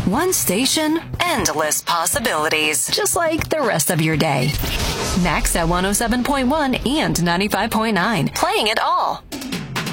One station, endless possibilities, just like the rest of your day. Next at 107.1 and 95.9, playing it all.